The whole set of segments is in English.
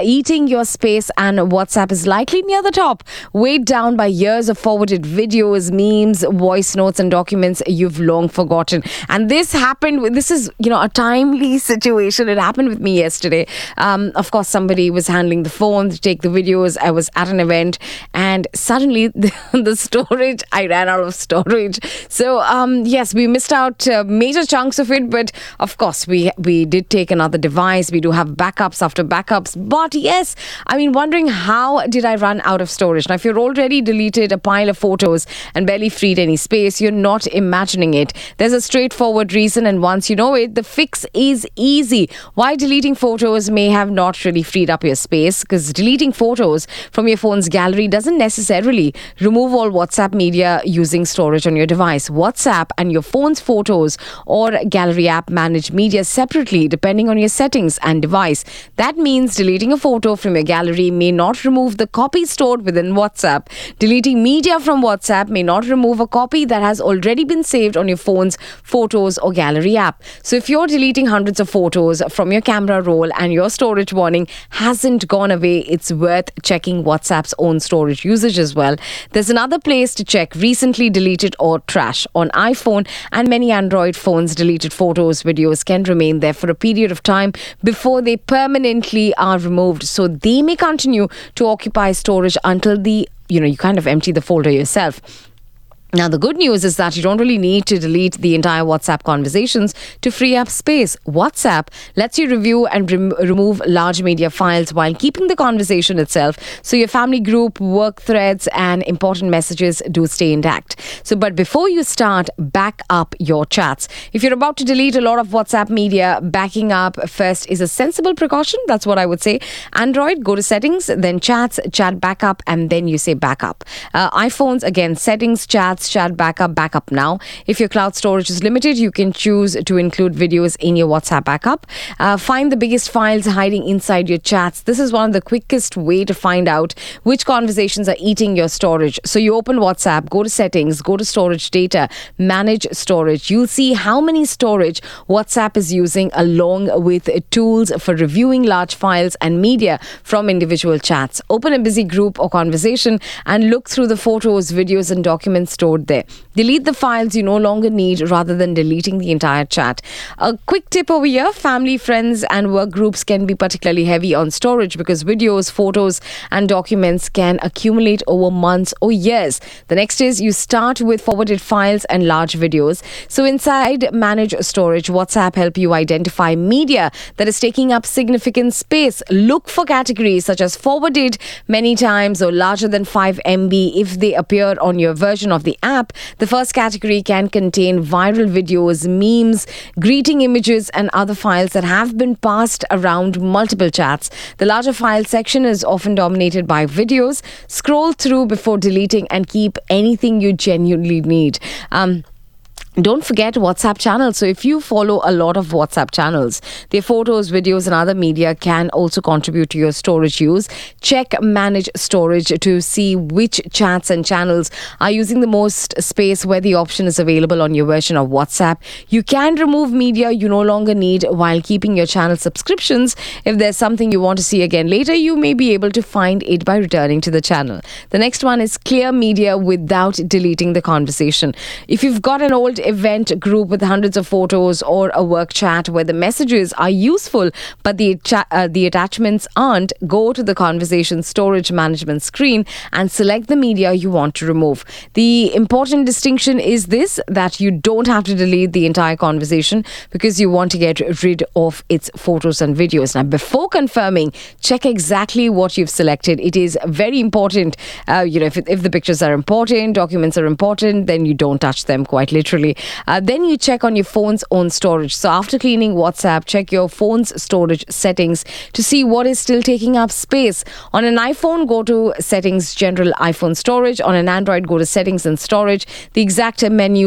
eating your space, and WhatsApp is likely near the top, weighed down by years of forwarded videos, memes, voice notes, and documents you've long forgotten. And this is, a timely situation. It happened with me yesterday. Of course, somebody was handling the phone to take the videos. I was at an event, and suddenly the storage, I ran out of storage. So, yes, we missed out major chunks of it, but of course, we did take another device. We do have backups after backups. But yes, wondering how did I run out of storage? Now, if you're already deleted a pile of photos and barely freed any space, you're not imagining it. There's a straightforward reason, and once you know it, the fix is easy. Why deleting photos may have not really freed up your space, because deleting photos from your phone's gallery doesn't necessarily remove all WhatsApp media using storage on your device. WhatsApp and your phone's photos or gallery app manage media separately depending on your settings and device. That means deleting a photo from your gallery may not remove the copy stored within WhatsApp. Deleting media from WhatsApp may not remove a copy that has already been saved on your phone's photos or gallery app. So if you're deleting hundreds of photos from your camera roll and your storage warning hasn't gone away, it's worth checking WhatsApp's own storage usage as well. There's another place to check: recently deleted or trash. On iPhone and many Android phones, deleted photos, videos can remain there for a period of time before they permanently are removed. So they may continue to occupy storage until you kind of empty the folder yourself. Now, the good news is that you don't really need to delete the entire WhatsApp conversations to free up space. WhatsApp lets you review and remove large media files while keeping the conversation itself, so your family group, work threads, and important messages do stay intact. But before you start, back up your chats. If you're about to delete a lot of WhatsApp media, backing up first is a sensible precaution. That's what I would say. Android, go to settings, then chats, chat backup, and then you say backup. iPhones, again, settings, chats, chat backup now. If your cloud storage is limited, you can choose to include videos in your WhatsApp backup. Find the biggest files hiding inside your chats. This is one of the quickest way to find out which conversations are eating your storage. So you open WhatsApp, go to settings, go to storage data, manage storage. You'll see how many storage WhatsApp is using, along with tools for reviewing large files and media from individual chats. Open a busy group or conversation and look through the photos, videos, and documents stored there. Delete the files you no longer need rather than deleting the entire chat. A quick tip over here: family, friends, and work groups can be particularly heavy on storage because videos, photos, and documents can accumulate over months or years. The next is you start with forwarded files and large videos. So inside Manage Storage, WhatsApp help you identify media that is taking up significant space. Look for categories such as forwarded many times or larger than 5 MB if they appear on your version of the app. The first category can contain viral videos, memes, greeting images, and other files that have been passed around multiple chats. The larger file section is often dominated by videos. Scroll through before deleting and keep anything you genuinely need. Don't forget WhatsApp channels. So if you follow a lot of WhatsApp channels, their photos, videos, and other media can also contribute to your storage use. Check Manage Storage to see which chats and channels are using the most space, where the option is available on your version of WhatsApp. You can remove media you no longer need while keeping your channel subscriptions. If there's something you want to see again later, you may be able to find it by returning to the channel. The next one is clear media without deleting the conversation. If you've got an old event group with hundreds of photos, or a work chat where the messages are useful but the attachments aren't, go to the conversation storage management screen and select the media you want to remove. The important distinction is this: that you don't have to delete the entire conversation because you want to get rid of its photos and videos. Now, before confirming, check exactly what you've selected. It is very important. If the pictures are important, documents are important, then you don't touch them, quite literally. Then you check on your phone's own storage. So after cleaning WhatsApp, check your phone's storage settings to see what is still taking up space. On an iPhone, go to Settings, General iPhone Storage. On an Android, go to Settings and Storage. The exact menu,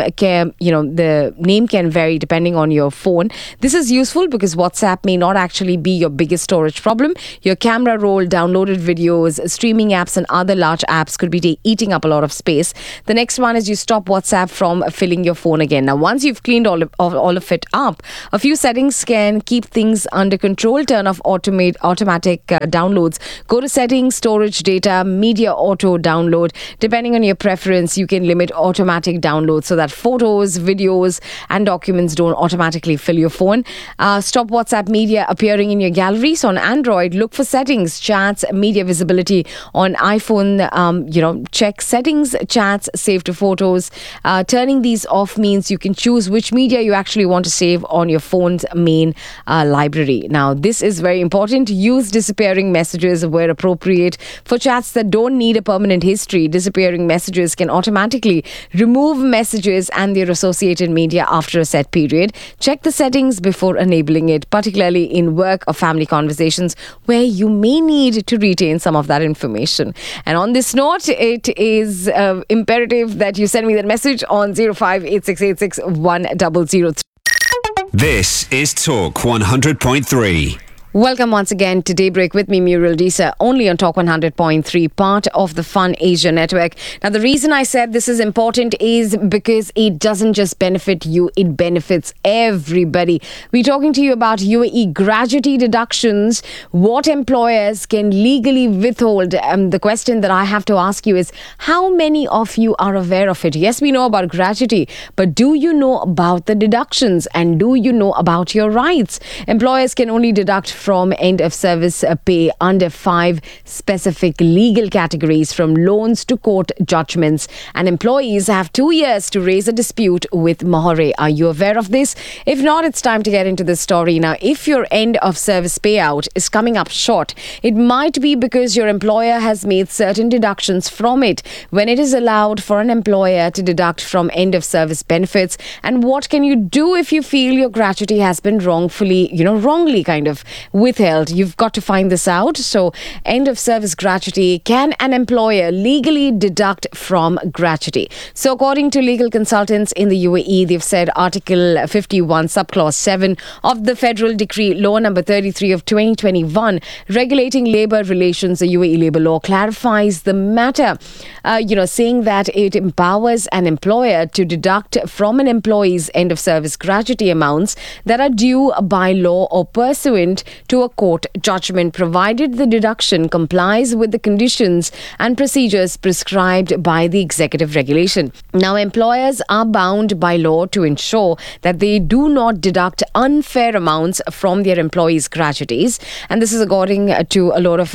the name can vary depending on your phone. This is useful because WhatsApp may not actually be your biggest storage problem. Your camera roll, downloaded videos, streaming apps, and other large apps could be eating up a lot of space. The next one is you stop WhatsApp from filling filling your phone again. Now, once you've cleaned all of it up, a few settings can keep things under control. Turn off automatic downloads. Go to settings, storage data, media auto download. Depending on your preference, you can limit automatic downloads so that photos, videos, and documents don't automatically fill your phone. Stop WhatsApp media appearing in your galleries. On Android, look for settings, chats, media visibility. On iPhone, check settings, chats, save to photos. Turning these off means you can choose which media you actually want to save on your phone's main library. Now, this is very important. Use disappearing messages where appropriate. For chats that don't need a permanent history, disappearing messages can automatically remove messages and their associated media after a set period. Check the settings before enabling it, particularly in work or family conversations where you may need to retain some of that information. And on this note, it is imperative that you send me that message on 0586861003. This is Talk 100.3. Welcome once again to Daybreak with me, Muriel Disa, only on Talk 100.3, part of the Fun Asia Network. Now, the reason I said this is important is because it doesn't just benefit you, it benefits everybody. We're talking to you about UAE gratuity deductions, what employers can legally withhold. The question that I have to ask you is, how many of you are aware of it? Yes, we know about gratuity, but do you know about the deductions, and do you know about your rights? Employers can only deduct from end of service pay under 5 specific legal categories, from loans to court judgments, and employees have 2 years to raise a dispute with Mohore. Are you aware of this? If not, it's time to get into this story. Now, if your end of service payout is coming up short, it might be because your employer has made certain deductions from it. When it is allowed for an employer to deduct from end of service benefits, and what can you do if you feel your gratuity has been wrongly kind of withheld? You've got to find this out. So, end of service gratuity, can an employer legally deduct from gratuity? So, according to legal consultants in the UAE, they've said Article 51, Subclause 7 of the Federal Decree Law number 33 of 2021 regulating labour relations, the UAE labour law, clarifies the matter, saying that it empowers an employer to deduct from an employee's end of service gratuity amounts that are due by law or pursuant to a court judgment, provided the deduction complies with the conditions and procedures prescribed by the executive regulation. Now, employers are bound by law to ensure that they do not deduct unfair amounts from their employees' gratuities, and this is according to a lot of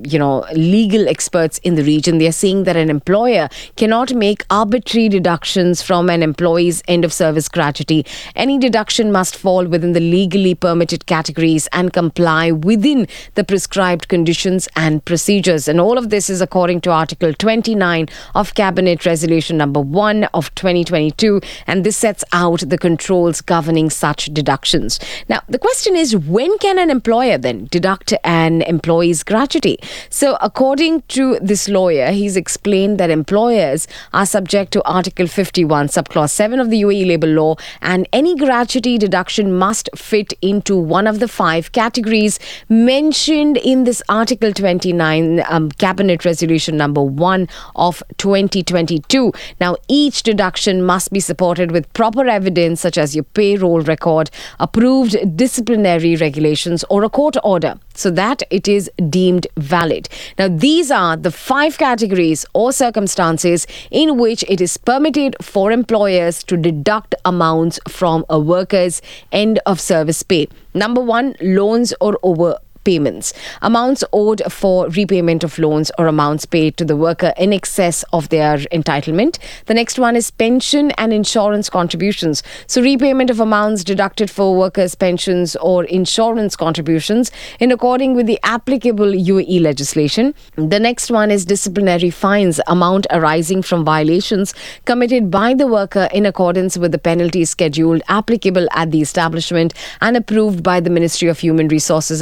legal experts in the region. They are saying that an employer cannot make arbitrary deductions from an employee's end of service gratuity. Any deduction must fall within the legally permitted categories and comply within the prescribed conditions and procedures. And all of this is according to Article 29 of Cabinet Resolution number 1 of 2022. And this sets out the controls governing such deductions. Now, the question is, when can an employer then deduct an employee's gratuity? So, according to this lawyer, he's explained that employers are subject to Article 51, Subclause 7 of the UAE Labour Law, and any gratuity deduction must fit into one of the 5 categories mentioned in this Article 29 Cabinet Resolution number 1 of 2022. Now, each deduction must be supported with proper evidence such as your payroll record, approved disciplinary regulations, or a court order, so that it is deemed valid. Now, these are the 5 categories or circumstances in which it is permitted for employers to deduct amounts from a worker's end of service pay. Number 1, loans or overpayments. Amounts owed for repayment of loans or amounts paid to the worker in excess of their entitlement. The next one is pension and insurance contributions. So, repayment of amounts deducted for workers' pensions or insurance contributions in according with the applicable UAE legislation. The next one is disciplinary fines, amount arising from violations committed by the worker in accordance with the penalty scheduled applicable at the establishment and approved by the Ministry of Human Resources and Maritime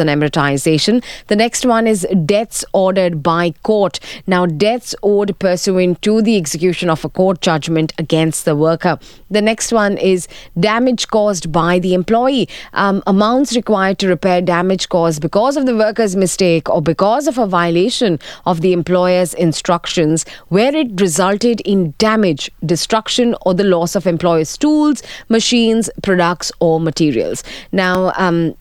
hospitalization. The next one is debts ordered by court. Now, debts owed pursuant to the execution of a court judgment against the worker. The next one is damage caused by the employee. Amounts required to repair damage caused because of the worker's mistake or because of a violation of the employer's instructions where it resulted in damage, destruction, or the loss of employer's tools, machines, products, or materials. Now,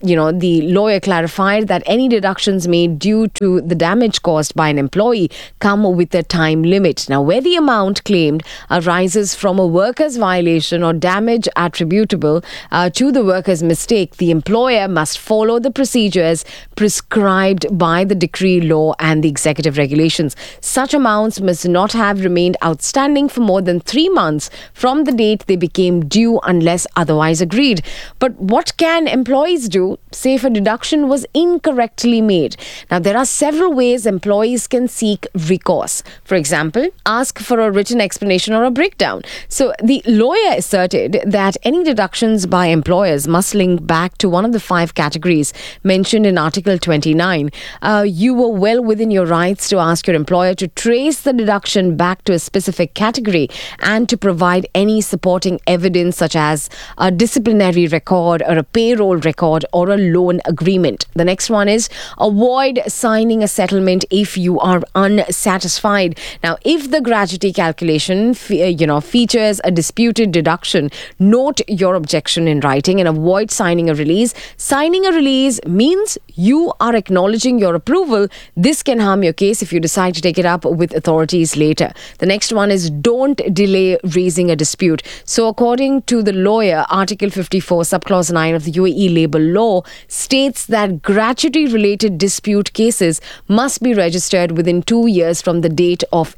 the lawyer clarified that any deductions made due to the damage caused by an employee come with a time limit. Now, where the amount claimed arises from a worker's violation or damage attributable to the worker's mistake, the employer must follow the procedures prescribed by the decree law and the executive regulations. Such amounts must not have remained outstanding for more than 3 months from the date they became due unless otherwise agreed. But what can employees do, say if a deduction was incorrectly made? Now, there are several ways employees can seek recourse. For example, ask for a written explanation or a breakdown. So the lawyer asserted that any deductions by employers must link back to one of the 5 categories mentioned in Article 29. You were well within your rights to ask your employer to trace the deduction back to a specific category and to provide any supporting evidence such as a disciplinary record or a payroll record or a loan agreement. The next one is avoid signing a settlement if you are unsatisfied. Now, if the gratuity calculation features a disputed deduction, note your objection in writing and avoid signing a release. Signing a release means you are acknowledging your approval. This can harm your case if you decide to take it up with authorities later. The next one is don't delay raising a dispute. So according to the lawyer, Article 54, Subclause 9 of the UAE Labour Law states that gratuity-related dispute cases must be registered within 2 years from the date of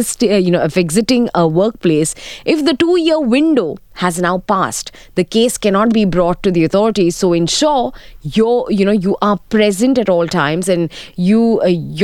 exiting a workplace. If the 2-year window has now passed, the case cannot be brought to the authorities. So ensure you are present at all times and you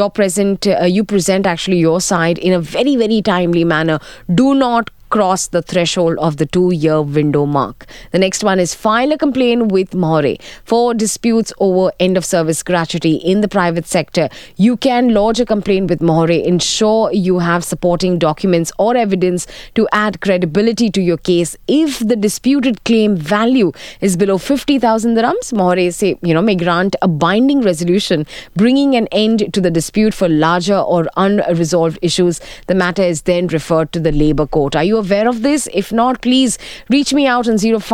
present actually your side in a very, very timely manner. Do not cross the threshold of the 2-year window mark. The next one is file a complaint with Mohore for disputes over end of service gratuity in the private sector. You can lodge a complaint with Mohore. Ensure you have supporting documents or evidence to add credibility to your case. If the disputed claim value is below 50,000 dirhams, Mohore may grant a binding resolution bringing an end to the dispute. For larger or unresolved issues, the matter is then referred to the Labour Court. Are you aware of this? If not, please reach me out on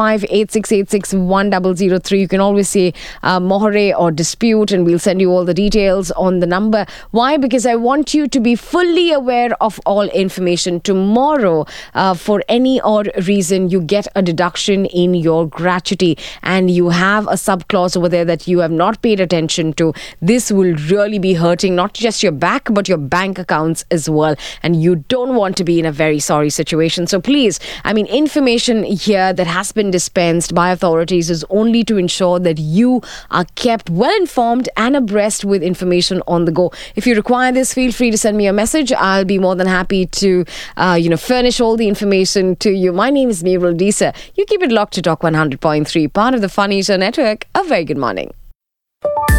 0586861003. You can always say Mohore or dispute and we'll send you all the details on the number. Why? Because I want you to be fully aware of all information. Tomorrow, for any odd reason, you get a deduction in your gratuity and you have a subclause over there that you have not paid attention to. This will really be hurting not just your back but your bank accounts as well, and you don't want to be in a very sorry situation. So please, information here that has been dispensed by authorities is only to ensure that you are kept well informed and abreast with information on the go. If you require this, feel free to send me a message. I'll be more than happy to furnish all the information to you. My name is Muriel Disa. You keep it locked to Talk 100.3, part of the Fun Eater Network. A very good morning.